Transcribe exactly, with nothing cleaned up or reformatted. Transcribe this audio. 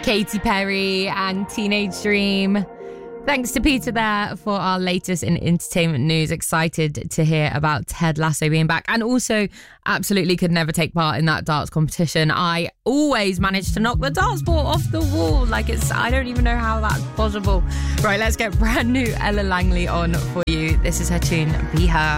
Katy Perry and Teenage Dream. Thanks to Peter there for our latest in entertainment news. Excited to hear about Ted Lasso being back, and also absolutely could never take part in that darts competition. I always manage to knock the darts ball off the wall. Like it's, I don't even know how that's possible. Right, let's get brand new Ella Langley on for you. This is her tune, Be Her.